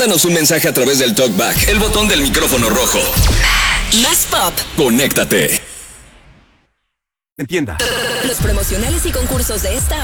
Mándanos un mensaje a través del TalkBack, el botón del micrófono rojo. Más pop. Conéctate. Entienda. Los promocionales y concursos de esta